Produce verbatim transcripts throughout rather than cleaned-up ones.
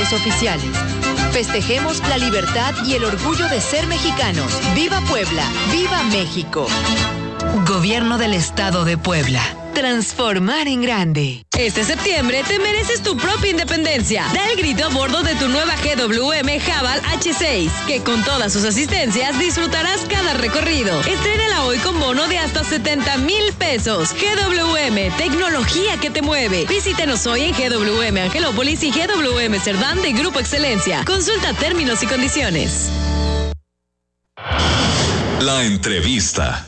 medios oficiales. Festejemos la libertad y el orgullo de ser mexicanos. ¡Viva Puebla! ¡Viva México! Gobierno del Estado de Puebla. Transformar en grande. Este septiembre te mereces tu propia independencia. Da el grito a bordo de tu nueva G W M Haval H seis, que con todas sus asistencias disfrutarás cada recorrido. Estrénala hoy con bono de hasta setenta mil pesos. G W M, tecnología que te mueve. Visítenos hoy en G W M Angelópolis y G W M Cerdán de Grupo Excelencia. Consulta términos y condiciones. La entrevista.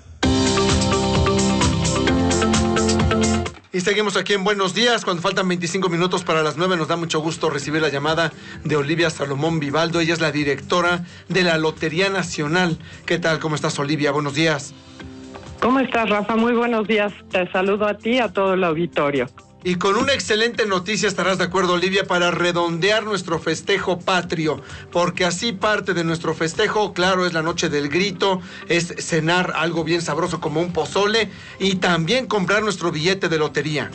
Y seguimos aquí en Buenos Días, cuando faltan veinticinco minutos para las nueve. Nos da mucho gusto recibir la llamada de Olivia Salomón Vivaldo. Ella es la directora de la Lotería Nacional. ¿Qué tal? ¿Cómo estás, Olivia? Buenos días. ¿Cómo estás, Rafa? Muy buenos días. Te saludo a ti y a todo el auditorio. Y con una excelente noticia, estarás de acuerdo, Olivia, para redondear nuestro festejo patrio, porque así parte de nuestro festejo, claro, es la noche del grito, es cenar algo bien sabroso como un pozole y también comprar nuestro billete de lotería.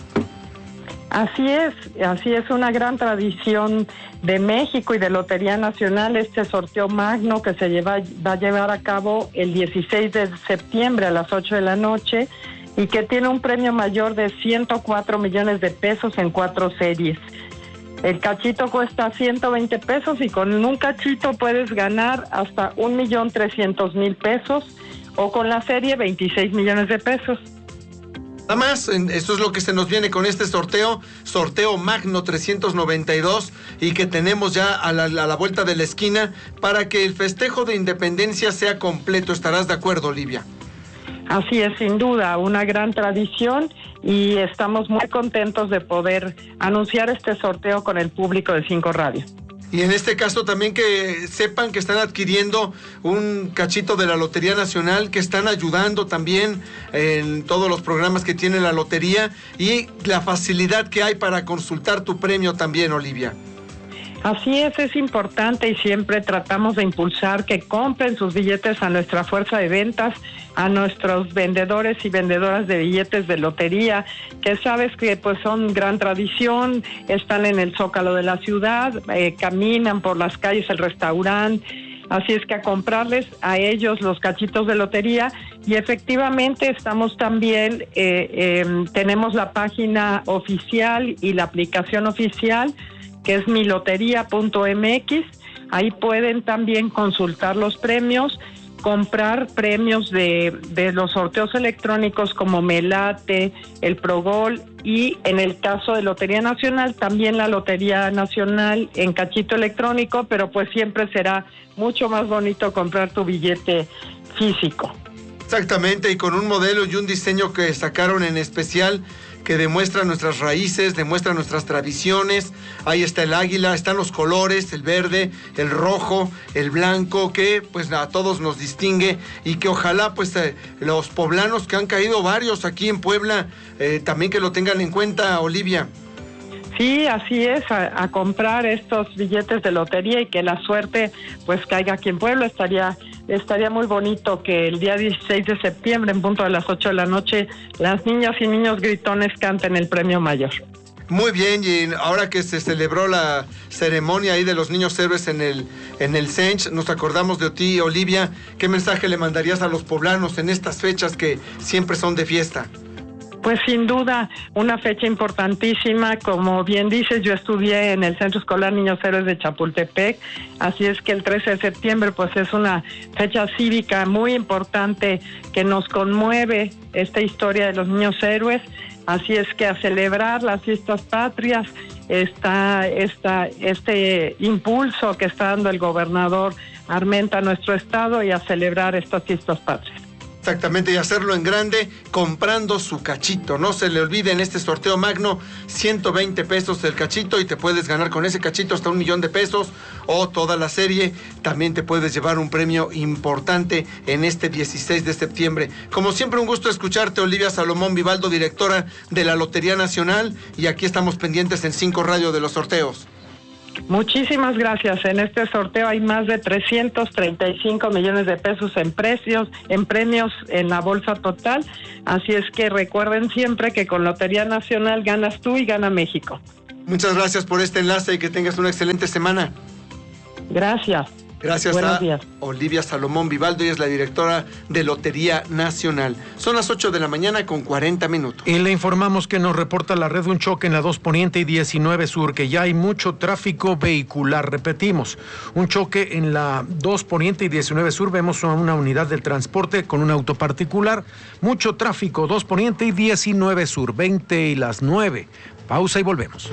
Así es, así es una gran tradición de México y de Lotería Nacional, este sorteo magno que se lleva, va a llevar a cabo el dieciséis de septiembre a las ocho de la noche, y que tiene un premio mayor de ciento cuatro millones de pesos en cuatro series. El cachito cuesta ciento veinte pesos y con un cachito puedes ganar hasta un millón trescientos mil pesos o con la serie veintiséis millones de pesos. Nada más, esto es lo que se nos viene con este sorteo, sorteo Magno trescientos noventa y dos, y que tenemos ya a la, a la vuelta de la esquina para que el festejo de independencia sea completo. ¿Estarás de acuerdo, Olivia? Así es, sin duda, una gran tradición y estamos muy contentos de poder anunciar este sorteo con el público de Cinco Radio. Y en este caso también que sepan que están adquiriendo un cachito de la Lotería Nacional, que están ayudando también en todos los programas que tiene la lotería y la facilidad que hay para consultar tu premio también, Olivia. Así es, es importante y siempre tratamos de impulsar que compren sus billetes a nuestra fuerza de ventas, a nuestros vendedores y vendedoras de billetes de lotería, que sabes que pues son gran tradición, están en el Zócalo de la ciudad, eh, caminan por las calles, el restaurante, así es que a comprarles a ellos los cachitos de lotería. Y efectivamente estamos también, eh, eh, tenemos la página oficial y la aplicación oficial, que es mi lotería punto m x, ahí pueden también consultar los premios, comprar premios de, de los sorteos electrónicos como Melate, el Progol y en el caso de Lotería Nacional, también la Lotería Nacional en cachito electrónico, pero pues siempre será mucho más bonito comprar tu billete físico. Exactamente, y con un modelo y un diseño que sacaron en especial que demuestra nuestras raíces, demuestra nuestras tradiciones. Ahí está el águila, están los colores, el verde, el rojo, el blanco, que pues a todos nos distingue y que ojalá pues eh, los poblanos, que han caído varios aquí en Puebla, eh, también que lo tengan en cuenta, Olivia. Sí, así es, a, a comprar estos billetes de lotería y que la suerte pues caiga aquí en Puebla. Estaría estaría muy bonito que el día dieciséis de septiembre, en punto de las ocho de la noche, las niñas y niños gritones canten el premio mayor. Muy bien, y ahora que se celebró la ceremonia ahí de los niños héroes en el en el Sench, nos acordamos de ti, Olivia. ¿Qué mensaje le mandarías a los poblanos en estas fechas que siempre son de fiesta? Pues sin duda, una fecha importantísima. Como bien dices, yo estudié en el Centro Escolar Niños Héroes de Chapultepec, así es que el trece de septiembre pues es una fecha cívica muy importante que nos conmueve esta historia de los niños héroes, así es que a celebrar las fiestas patrias, está, está este impulso que está dando el gobernador Armenta a nuestro estado y a celebrar estas fiestas patrias. Exactamente, y hacerlo en grande, comprando su cachito. No se le olvide en este sorteo magno, ciento veinte pesos el cachito y te puedes ganar con ese cachito hasta un millón de pesos o toda la serie. También te puedes llevar un premio importante en este dieciséis de septiembre. Como siempre, un gusto escucharte, Olivia Salomón Vivaldo, directora de la Lotería Nacional, y aquí estamos pendientes en Cinco Radio de los sorteos. Muchísimas gracias. En este sorteo hay más de trescientos treinta y cinco millones de pesos en precios, en premios en la bolsa total. Así es que recuerden siempre que con Lotería Nacional ganas tú y gana México. Muchas gracias por este enlace y que tengas una excelente semana. Gracias. Gracias Buenos a días. Olivia Salomón Vivaldo, ella es la directora de Lotería Nacional. Son las ocho de la mañana con cuarenta minutos. Y le informamos que nos reporta la red un choque en la dos Poniente y diecinueve Sur, que ya hay mucho tráfico vehicular. Repetimos, un choque en la dos Poniente y diecinueve Sur. Vemos a una unidad del transporte con un auto particular. Mucho tráfico, dos Poniente y diecinueve Sur, veinte y las nueve. Pausa y volvemos.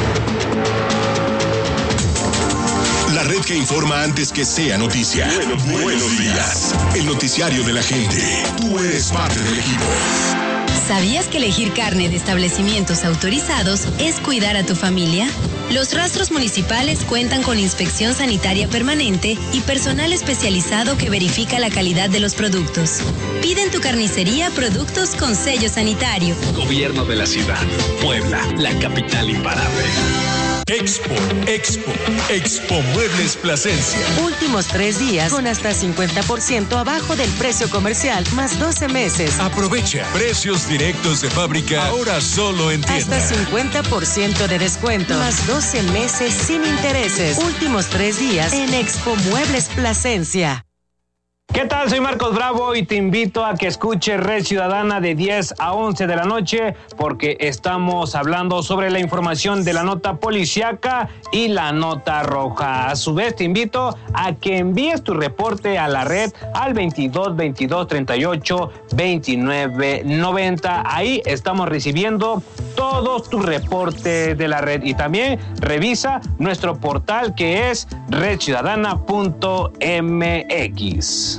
La red que informa antes que sea noticia. Buenos, buenos días. El noticiario de la gente. Tú eres parte del equipo. ¿Sabías que elegir carne de establecimientos autorizados es cuidar a tu familia? Los rastros municipales cuentan con inspección sanitaria permanente y personal especializado que verifica la calidad de los productos. Pide en tu carnicería productos con sello sanitario. Gobierno de la ciudad. Puebla, la capital imparable. Expo, Expo, Expo Muebles Plasencia. Últimos tres días con hasta cincuenta por ciento abajo del precio comercial, más doce meses. Aprovecha precios directos de fábrica, ahora solo en tienda. Hasta cincuenta por ciento de descuento, más doce meses sin intereses. Últimos tres días en Expo Muebles Plasencia. ¿Qué tal? Soy Marcos Bravo y te invito a que escuches Red Ciudadana de diez a once de la noche porque estamos hablando sobre la información de la nota policíaca y la nota roja. A su vez te invito a que envíes tu reporte a la red al veintidós veintidós treinta y ocho veintinueve noventa. Ahí estamos recibiendo todos tus reportes de la red y también revisa nuestro portal que es red ciudadana punto m x.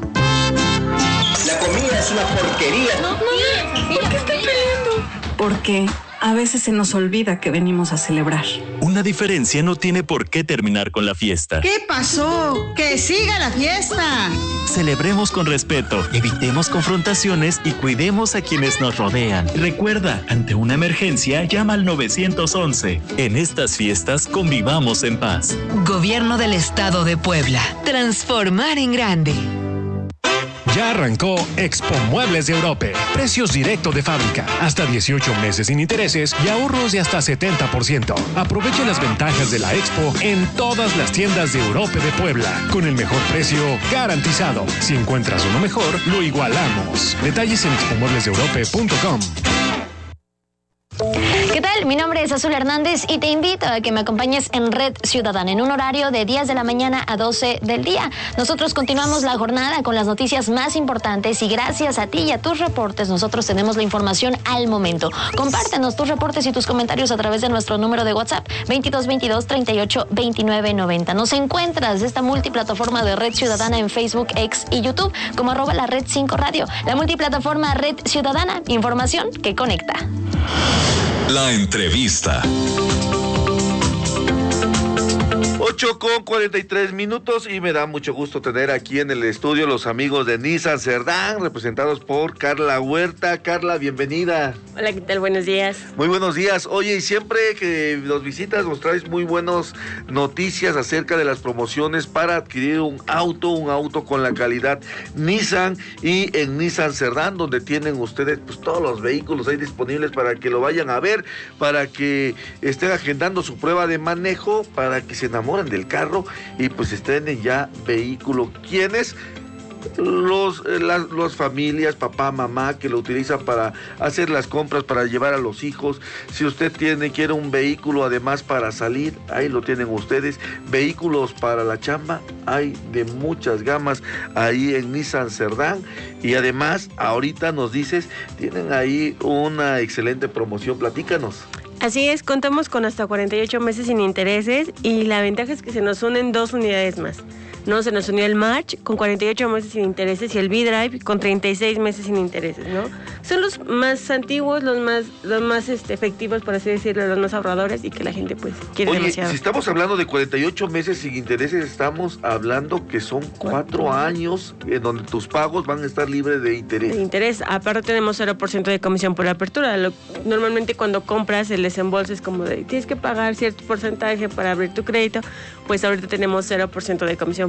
La comida es una porquería. No, no, ¿por qué están peleando? Porque a veces se nos olvida que venimos a celebrar. Una diferencia no tiene por qué terminar con la fiesta. ¿Qué pasó? ¡Que siga la fiesta! Celebremos con respeto, evitemos confrontaciones y cuidemos a quienes nos rodean. Recuerda, ante una emergencia, llama al nueve once. En estas fiestas, convivamos en paz. Gobierno del Estado de Puebla. Transformar en grande. Ya arrancó Expo Muebles de Europe. Precios directo de fábrica, hasta dieciocho meses sin intereses y ahorros de hasta setenta por ciento. Aproveche las ventajas de la Expo en todas las tiendas de Europe de Puebla, con el mejor precio garantizado. Si encuentras uno mejor, lo igualamos. Detalles en expo muebles de europe punto com. ¿Qué tal? Mi nombre es Azul Hernández y te invito a que me acompañes en Red Ciudadana en un horario de diez de la mañana a doce del día. Nosotros continuamos la jornada con las noticias más importantes y gracias a ti y a tus reportes nosotros tenemos la información al momento. Compártenos tus reportes y tus comentarios a través de nuestro número de WhatsApp veintidós veintidós treinta y ocho veintinueve noventa. Nos encuentras esta multiplataforma de Red Ciudadana en Facebook, X y YouTube como arroba la Red cinco Radio. La multiplataforma Red Ciudadana, información que conecta. La entrevista. ocho con cuarenta y tres minutos y me da mucho gusto tener aquí en el estudio los amigos de Nissan Cerdán, representados por Carla Huerta. Carla, bienvenida. Hola, ¿qué tal? Buenos días. Muy buenos días. Oye, y siempre que nos visitas nos traes muy buenas noticias acerca de las promociones para adquirir un auto, un auto con la calidad Nissan y en Nissan Cerdán, donde tienen ustedes pues todos los vehículos ahí disponibles para que lo vayan a ver, para que estén agendando su prueba de manejo, para que se enamoren del carro y pues estrenen ya vehículo. ¿Quiénes? Los, las, las familias, papá, mamá, que lo utilizan para hacer las compras, para llevar a los hijos. Si usted tiene, quiere un vehículo además para salir, ahí lo tienen ustedes. Vehículos para la chamba, hay de muchas gamas ahí en Nissan Cerdán. Y además, ahorita nos dices, tienen ahí una excelente promoción, platícanos. Así es, contamos con hasta cuarenta y ocho meses sin intereses y la ventaja es que se nos unen dos unidades más. No, se nos unió el March con cuarenta y ocho meses sin intereses y el V-Drive con treinta y seis meses sin intereses, ¿no? Son los más antiguos, los más los más este, efectivos, por así decirlo, los más ahorradores y que la gente pues quiere Oye, demasiado. Si estamos hablando de cuarenta y ocho meses sin intereses, estamos hablando que son cuatro años en donde tus pagos van a estar libres de interés. De interés, aparte tenemos cero por ciento de comisión por apertura. Lo, normalmente cuando compras el desembolso es como de, tienes que pagar cierto porcentaje para abrir tu crédito, pues ahorita tenemos cero por ciento de comisión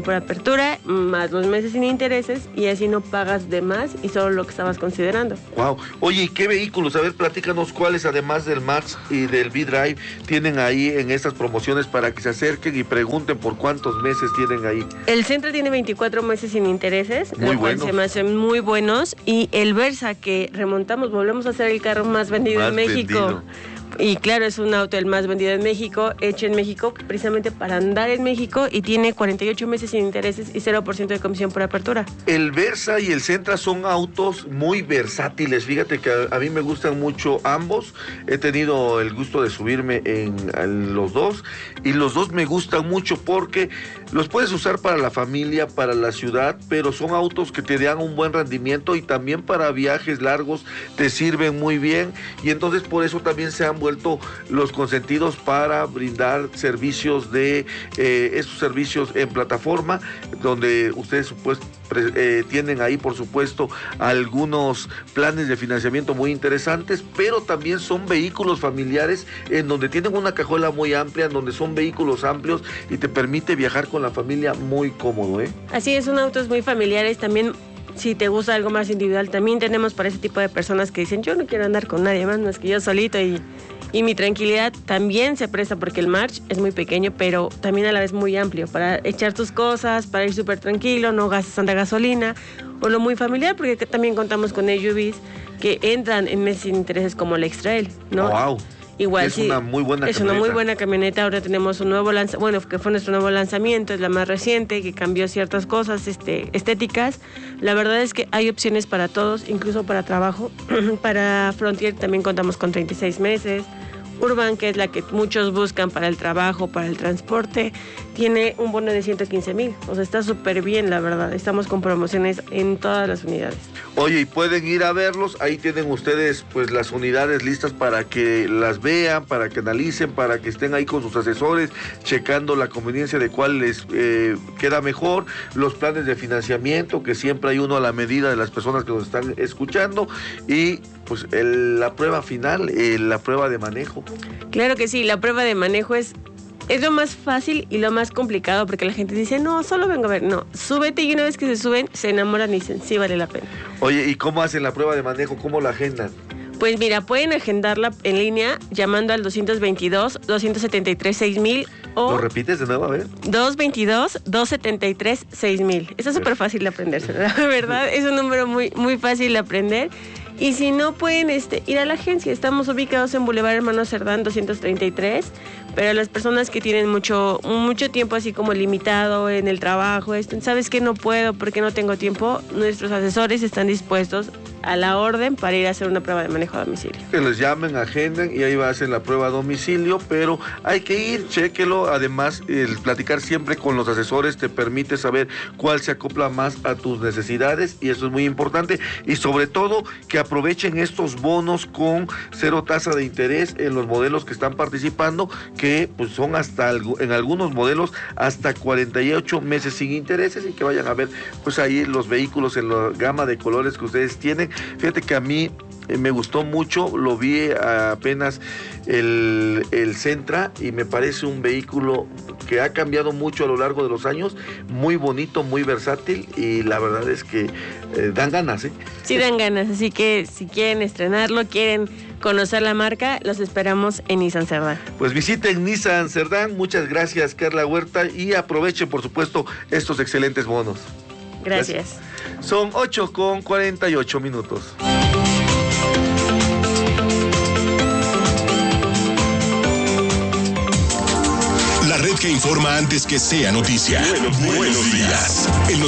por apertura, más los meses sin intereses, y así no pagas de más y solo lo que estabas considerando. Wow. Oye, ¿y qué vehículos? A ver, platícanos cuáles, además del March y del V-Drive, tienen ahí en estas promociones para que se acerquen y pregunten por cuántos meses tienen ahí. El Sentra tiene veinticuatro meses sin intereses, Muy lo cual buenos. se me hacen muy buenos, y el Versa, que remontamos, volvemos a ser el carro más vendido Más en México. vendido. Y claro, es un auto el más vendido en México, hecho en México, precisamente para andar en México, y tiene cuarenta y ocho meses sin intereses y cero por ciento de comisión por apertura. El Versa y el Sentra son autos muy versátiles. Fíjate que a, a mí me gustan mucho ambos. He tenido el gusto de subirme en, en los dos, y los dos me gustan mucho porque los puedes usar para la familia, para la ciudad, pero son autos que te dan un buen rendimiento y también para viajes largos te sirven muy bien, y entonces por eso también se han vuelto los consentidos para brindar servicios de eh, estos servicios en plataforma, donde ustedes pues, eh, tienen ahí por supuesto algunos planes de financiamiento muy interesantes, pero también son vehículos familiares en donde tienen una cajuela muy amplia, en donde son vehículos amplios y te permite viajar con la familia muy cómodo, ¿eh? Así es, son autos muy familiares. También, si te gusta algo más individual, también tenemos para ese tipo de personas que dicen, yo no quiero andar con nadie más, más que yo solito, y, y mi tranquilidad también se presta, porque el March es muy pequeño, pero también a la vez muy amplio, para echar tus cosas, para ir súper tranquilo, no gastas tanta gasolina, o lo muy familiar, porque también contamos con S U Vs que entran en meses sin intereses como el X-Trail, ¿no? Wow. Igual, es sí, una muy buena es camioneta. una muy buena camioneta. Ahora tenemos un nuevo lanzamiento, bueno, que fue nuestro nuevo lanzamiento, es la más reciente, que cambió ciertas cosas este, estéticas. La verdad es que hay opciones para todos, incluso para trabajo. Para Frontier también contamos con treinta y seis meses. Urban, que es la que muchos buscan para el trabajo, para el transporte, tiene un bono de ciento quince mil. O sea, está súper bien, la verdad. Estamos con promociones en todas las unidades. Oye, y pueden ir a verlos, ahí tienen ustedes pues las unidades listas para que las vean, para que analicen, para que estén ahí con sus asesores, checando la conveniencia de cuál les eh, queda mejor, los planes de financiamiento, que siempre hay uno a la medida de las personas que nos están escuchando, y pues el, la prueba final, eh, la prueba de manejo. Claro que sí, la prueba de manejo es... Es lo más fácil y lo más complicado, porque la gente dice, no, solo vengo a ver. No, súbete, y una vez que se suben, se enamoran y dicen, sí, vale la pena. Oye, ¿y cómo hacen la prueba de manejo? ¿Cómo la agendan? Pues mira, pueden agendarla en línea llamando al dos dos dos, dos siete tres, seis mil o... ¿Lo repites de nuevo? A ver. dos dos dos, dos siete tres, seis mil. Está súper fácil de aprenderse, la verdad. Es un número muy, muy fácil de aprender. Y si no, pueden este, ir a la agencia. Estamos ubicados en Boulevard Hermano Cerdán doscientos treinta y tres. Pero las personas que tienen mucho, mucho tiempo así como limitado en el trabajo, esto, ¿sabes qué? No puedo porque no tengo tiempo. Nuestros asesores están dispuestos a la orden para ir a hacer una prueba de manejo a domicilio. Que les llamen, agenden y ahí va a hacer la prueba a domicilio, pero hay que ir, chéquelo. Además, el platicar siempre con los asesores te permite saber cuál se acopla más a tus necesidades, y eso es muy importante. Y sobre todo, que aprovechen estos bonos con cero tasa de interés en los modelos que están participando, que pues son hasta en algunos modelos hasta cuarenta y ocho meses sin intereses, y que vayan a ver pues ahí los vehículos en la gama de colores que ustedes tienen. Fíjate que a mí eh, me gustó mucho, lo vi apenas el, el Sentra, y me parece un vehículo que ha cambiado mucho a lo largo de los años, muy bonito, muy versátil, y la verdad es que eh, dan ganas, ¿eh? Sí, dan ganas, así que si quieren estrenarlo, quieren conocer la marca, los esperamos en Nissan Cerdán. Pues visiten Nissan Cerdán. Muchas gracias, Carla Huerta, y aprovechen por supuesto estos excelentes bonos. Gracias. Gracias. Son ocho con cuarenta y ocho minutos. La red que informa antes que sea noticia. Buenos, buenos días. El